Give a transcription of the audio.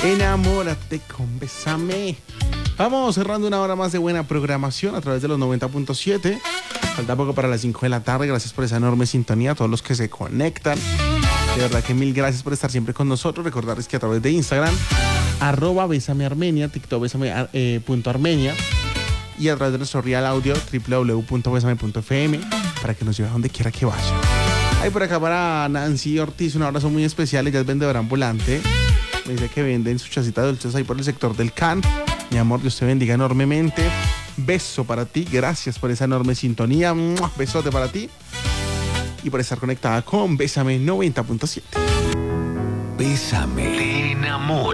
Enamórate con Bésame. Vamos cerrando una hora más de buena programación a través de los 90.7. Falta poco para las 5 de la tarde. Gracias por esa enorme sintonía a todos los que se conectan. De verdad que mil gracias por estar siempre con nosotros. Recordarles que a través de Instagram, @besamearmenia, TikTok besame.armenia y a través de nuestro real audio www.besame.fm para que nos lleve a donde quiera que vaya. Ahí por acá para Nancy Ortiz, un abrazo muy especial. Ella es vendedora ambulante. Me dice que venden su chacita de dulces ahí por el sector del CAN. Mi amor, Dios te bendiga enormemente. Beso para ti. Gracias por esa enorme sintonía. Besote para ti. Y por estar conectada con Bésame 90.7. Bésame. Te enamora.